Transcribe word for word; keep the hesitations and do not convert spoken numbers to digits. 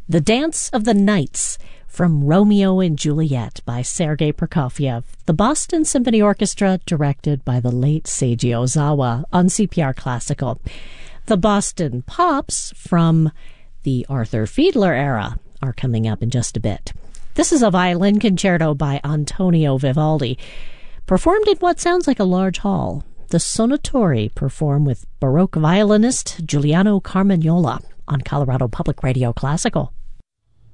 The Dance of the Knights from Romeo and Juliet by Sergei Prokofiev, the Boston Symphony Orchestra, directed by the late Seiji Ozawa on C P R Classical. The Boston Pops from the Arthur Fiedler era are coming up in just a bit. This is a violin concerto by Antonio Vivaldi, performed in what sounds like a large hall. The Sonatori perform with Baroque violinist Giuliano Carmagnola on Colorado Public Radio Classical.